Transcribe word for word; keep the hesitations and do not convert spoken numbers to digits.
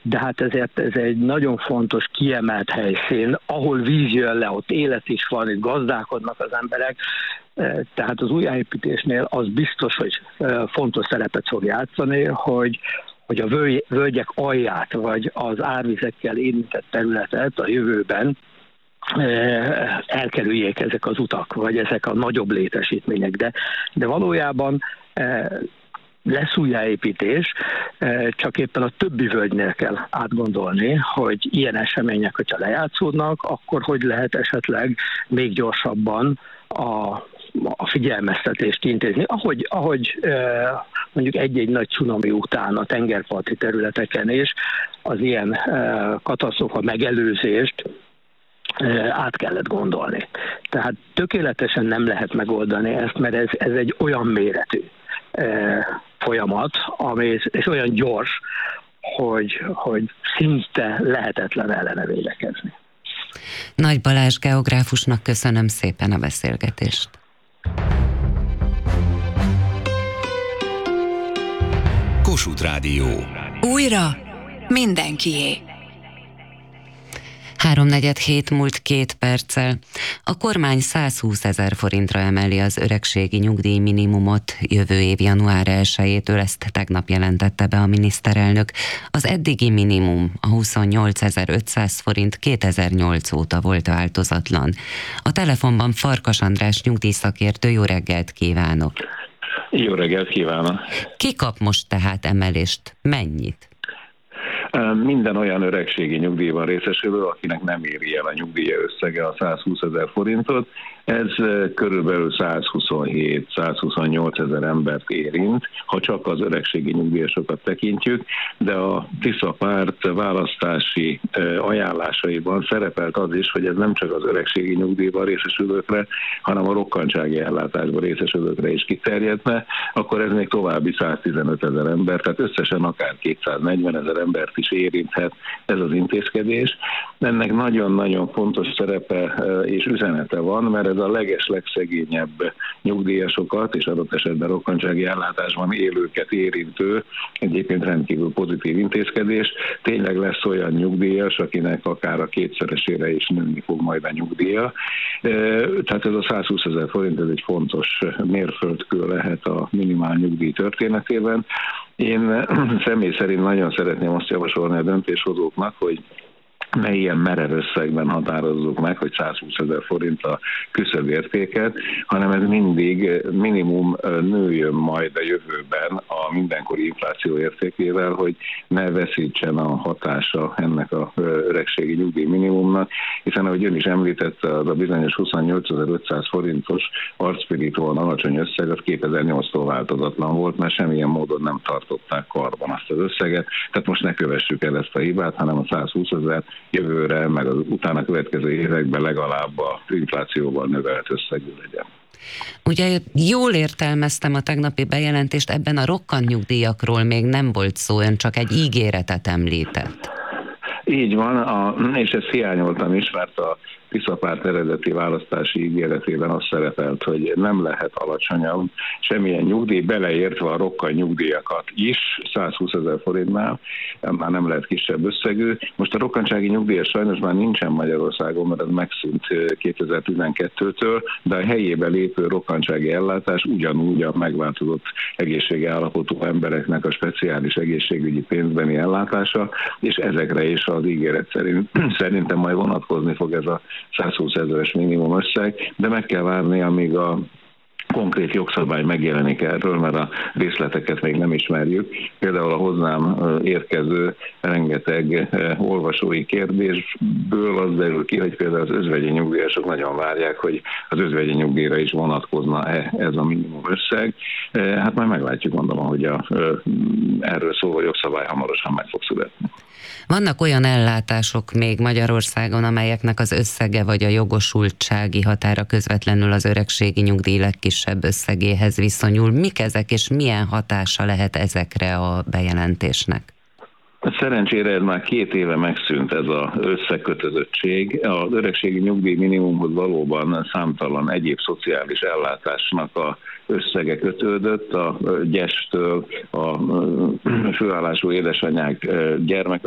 de hát ezért ez egy nagyon fontos, kiemelt helyszín, ahol víz jön le, ott élet is van, itt gazdálkodnak az emberek, tehát az újjáépítésnél az biztos, hogy fontos szerepet fog játszani, hogy hogy a völgyek alját, vagy az árvizekkel érintett területet a jövőben elkerüljék ezek az utak, vagy ezek a nagyobb létesítmények. De, de valójában lesz újjáépítés, csak éppen a többi völgynél kell átgondolni, hogy ilyen események, hogyha lejátszódnak, akkor hogy lehet esetleg még gyorsabban a, a figyelmeztetést intézni. Ahogy, ahogy mondjuk egy-egy nagy cunami után a tengerparti területeken is az ilyen katasztrófa megelőzést át kellett gondolni. Tehát tökéletesen nem lehet megoldani ezt, mert ez, ez egy olyan méretű folyamat, ami, és olyan gyors, hogy, hogy szinte lehetetlen ellene védekezni. Nagy Balázs geográfusnak köszönöm szépen a beszélgetést. Kossuth Rádió. Újra mindenkié. Háromnegyed hét múlt két perccel. A kormány százhúszezer forintra emeli az öregségi nyugdíj minimumot jövő év január elsejétől, ezt tegnap jelentette be a miniszterelnök. Az eddigi minimum, a huszonnyolcezer-ötszáz forint kétezer-nyolc óta volt változatlan. A telefonban Farkas András nyugdíjszakértő, jó reggelt kívánok! Jó reggelt kívánok! Ki kap most tehát emelést? Mennyit? Minden olyan öregségi nyugdíjban részesülő, akinek nem éri el a nyugdíja összege a százhúszezer forintot, ez körülbelül százhuszonhét-százhuszonnyolc ezer embert érint, ha csak az öregségi nyugdíjasokat tekintjük, de a Tisza párt választási ajánlásaiban szerepelt az is, hogy ez nem csak az öregségi nyugdíjban részesülőkre, hanem a rokkantsági ellátásban részesülőkre is kiterjedne, akkor ez még további száztizenöt ezer ember, tehát összesen akár kétszáznegyven ezer embert is érinthet ez az intézkedés. Ennek nagyon-nagyon fontos szerepe és üzenete van, mert ez a leges-legszegényebb nyugdíjasokat és adott esetben rokkantsági ellátásban élőket érintő, egyébként rendkívül pozitív intézkedés. Tényleg lesz olyan nyugdíjas, akinek akár a kétszeresére is nőni fog majd a nyugdíja. Tehát ez a százhúszezer forint, ez egy fontos mérföldkő lehet a minimál nyugdíj történetében. Én személy szerint nagyon szeretném azt javasolni a döntéshozóknak, hogy ne ilyen merev összegben határozzuk meg, hogy százhúszezer forint a küszöbértéket, hanem ez mindig minimum nőjön majd a jövőben a mindenkori infláció értékével, hogy ne veszítsen a hatása ennek a öregségi nyugdíj minimumnak, hiszen ahogy ön is említette, az a bizonyos huszonnyolcezer-ötszáz forintos arcpirítóan alacsony összeg az kétezer-nyolctól változatlan volt, mert semmilyen módon nem tartották karban azt az összeget, tehát most ne kövessük el ezt a hibát, hanem a százhúszezer jövőre, meg az utána következő években legalább a inflációval növelt összegű legyen. Ugye jól értelmeztem a tegnapi bejelentést, ebben a rokkantnyugdíjakról még nem volt szó, ön csak egy ígéretet említett. Így van, a, és ezt hiányoltam is, mert a Tisza párt eredeti választási ígéretében az szerepelt, hogy nem lehet alacsonyabb semmilyen nyugdíj, beleértve a rokkant nyugdíjakat is, százhúszezer forintnál, már nem lehet kisebb összegű. Most a rokkantsági nyugdíja sajnos már nincsen Magyarországon, mert ez megszűnt kétezer-tizenkettőtől, de a helyébe lépő rokkantsági ellátás ugyanúgy a megváltozott egészségi állapotú embereknek a speciális egészségügyi pénzbeni ellátása, és ezekre is az ígéret szerint szerintem majd vonatkozni fog ez a százhúszezeres minimum összeg, de meg kell várni, amíg a konkrét jogszabály megjelenik erről, mert a részleteket még nem ismerjük. Például a hozzám érkező rengeteg olvasói kérdésből az derül ki, hogy például az özvegyi nyugdíjasok nagyon várják, hogy az özvegyi nyugdíjra is vonatkozna-e ez a minimum összeg. Hát majd meglátjuk, gondolom, hogy a, erről szóló jogszabály hamarosan meg fog születni. Vannak olyan ellátások még Magyarországon, amelyeknek az összege vagy a jogosultsági határa közvetlenül az öregségi nyugdíj legkisebb összegéhez viszonyul. Mik ezek, és milyen hatása lehet ezekre a bejelentésnek? Szerencsére ez már két éve megszűnt ez az összekötözöttség. Az öregségi nyugdíj minimumhoz valóban számtalan egyéb szociális ellátásnak a összege kötődött, a gyestől a főállású édesanyák gyermek